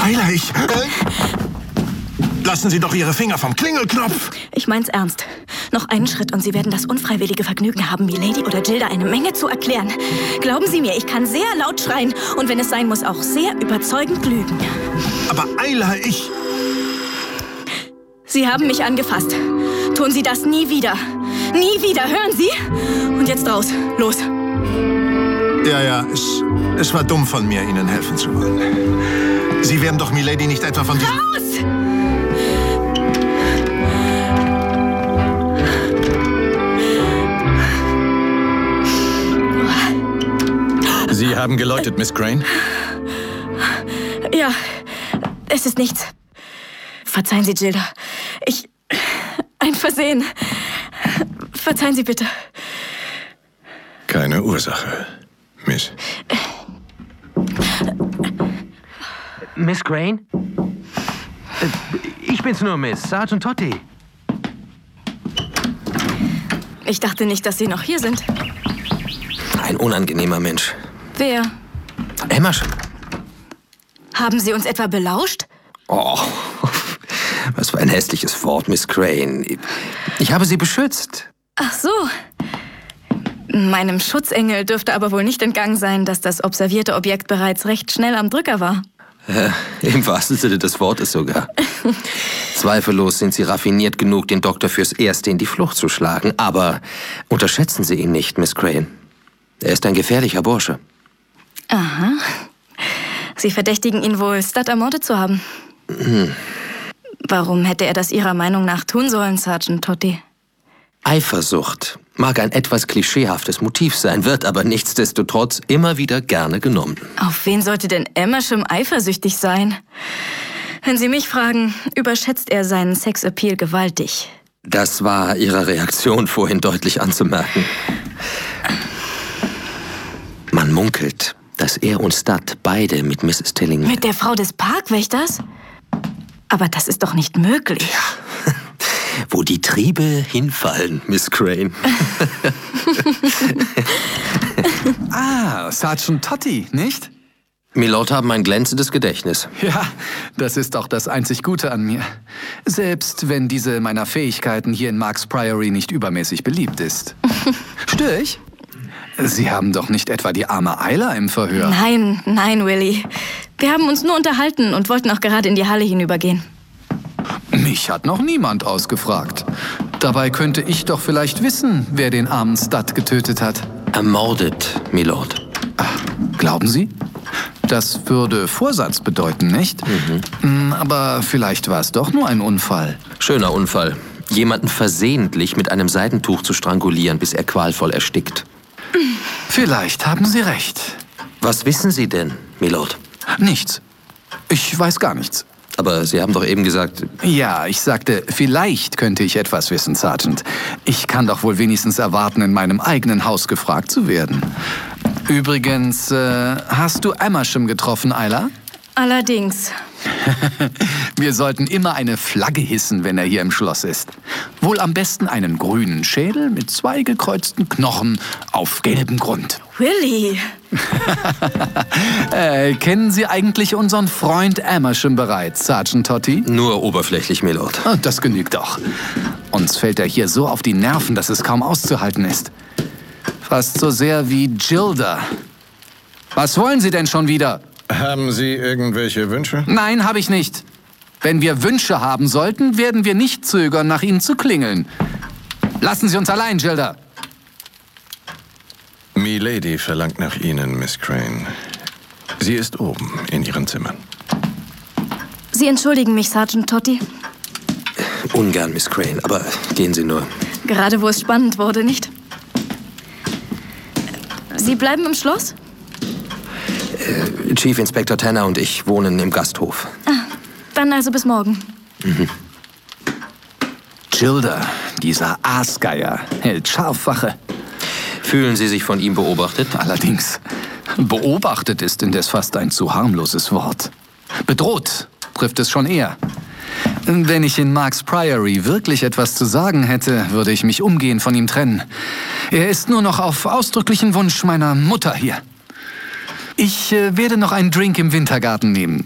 Ayla, Lassen Sie doch Ihre Finger vom Klingelknopf! Ich mein's ernst. Noch einen Schritt und Sie werden das unfreiwillige Vergnügen haben, Milady oder Gilda eine Menge zu erklären. Glauben Sie mir, ich kann sehr laut schreien und wenn es sein muss, auch sehr überzeugend lügen. Aber Ayla, Sie haben mich angefasst. Tun Sie das nie wieder. Nie wieder, hören Sie? Und jetzt raus. Los. Ja, es war dumm von mir, Ihnen helfen zu wollen. Sie werden doch Milady nicht etwa von diesem... Raus! Sie haben geläutet, Miss Crane? Ja, es ist nichts. Verzeihen Sie, Gilda. Ein Versehen. Verzeihen Sie bitte. Keine Ursache, Miss. Miss Crane? Ich bin's nur, Miss. Sergeant Totti. Ich dachte nicht, dass Sie noch hier sind. Ein unangenehmer Mensch. Wer? Emerson. Haben Sie uns etwa belauscht? Oh, was für ein hässliches Wort, Miss Crane. Ich habe Sie beschützt. Ach so. Meinem Schutzengel dürfte aber wohl nicht entgangen sein, dass das observierte Objekt bereits recht schnell am Drücker war. Im wahrsten Sinne des Wortes sogar. Zweifellos sind Sie raffiniert genug, den Doktor fürs Erste in die Flucht zu schlagen. Aber unterschätzen Sie ihn nicht, Miss Crane. Er ist ein gefährlicher Bursche. Aha. Sie verdächtigen ihn wohl, Stud ermordet zu haben. Warum hätte er das Ihrer Meinung nach tun sollen, Sergeant Totti? Eifersucht mag ein etwas klischeehaftes Motiv sein, wird aber nichtsdestotrotz immer wieder gerne genommen. Auf wen sollte denn Emersham eifersüchtig sein? Wenn Sie mich fragen, überschätzt er seinen Sexappeal gewaltig. Das war Ihrer Reaktion vorhin deutlich anzumerken. Man munkelt, dass er und Stud beide mit Mrs. Tilling... Mit der Frau des Parkwächters? Aber das ist doch nicht möglich. Ja. Wo die Triebe hinfallen, Miss Crane. Sergeant Totti, nicht? Milord haben ein glänzendes Gedächtnis. Ja, das ist auch das einzig Gute an mir. Selbst wenn diese meiner Fähigkeiten hier in Marks Priory nicht übermäßig beliebt ist. Störe ich? Sie haben doch nicht etwa die arme Ayla im Verhör? Nein, Willy. Wir haben uns nur unterhalten und wollten auch gerade in die Halle hinübergehen. Mich hat noch niemand ausgefragt. Dabei könnte ich doch vielleicht wissen, wer den armen Stud getötet hat. Ermordet, Milord. Glauben Sie? Das würde Vorsatz bedeuten, nicht? Aber vielleicht war es doch nur ein Unfall. Schöner Unfall. Jemanden versehentlich mit einem Seidentuch zu strangulieren, bis er qualvoll erstickt. Vielleicht haben Sie recht. Was wissen Sie denn, Milord? Nichts. Ich weiß gar nichts. Aber Sie haben doch eben gesagt... Ja, ich sagte, vielleicht könnte ich etwas wissen, Sergeant. Ich kann doch wohl wenigstens erwarten, in meinem eigenen Haus gefragt zu werden. Übrigens, hast du Emersham getroffen, Ayla? Allerdings. Wir sollten immer eine Flagge hissen, wenn er hier im Schloss ist. Wohl am besten einen grünen Schädel mit 2 gekreuzten Knochen auf gelbem Grund. Willy! Kennen Sie eigentlich unseren Freund Emersham bereits, Sergeant Totti? Nur oberflächlich, Milord. Das genügt doch. Uns fällt er hier so auf die Nerven, dass es kaum auszuhalten ist. Fast so sehr wie Gilda. Was wollen Sie denn schon wieder? Haben Sie irgendwelche Wünsche? Nein, habe ich nicht. Wenn wir Wünsche haben sollten, werden wir nicht zögern, nach ihnen zu klingeln. Lassen Sie uns allein, Gilda. Milady verlangt nach Ihnen, Miss Crane. Sie ist oben in Ihren Zimmern. Sie entschuldigen mich, Sergeant Totti. Ungern, Miss Crane, aber gehen Sie nur. Gerade wo es spannend wurde, nicht? Sie bleiben im Schloss? Chief Inspector Tanner und ich wohnen im Gasthof. Dann also bis morgen. Gilda, dieser Aasgeier, hält scharf Wache. Fühlen Sie sich von ihm beobachtet? Allerdings. Beobachtet ist indes fast ein zu harmloses Wort. Bedroht trifft es schon eher. Wenn ich in Marks Priory wirklich etwas zu sagen hätte, würde ich mich umgehend von ihm trennen. Er ist nur noch auf ausdrücklichen Wunsch meiner Mutter hier. Ich werde noch einen Drink im Wintergarten nehmen.